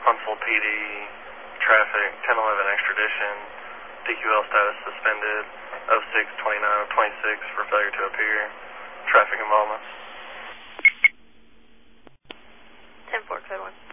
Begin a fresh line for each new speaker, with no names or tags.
Huntsville PD, traffic, 1011 extradition, DQL status suspended, 0629 of 26 for failure to appear, traffic involvement.
10-4, code 1.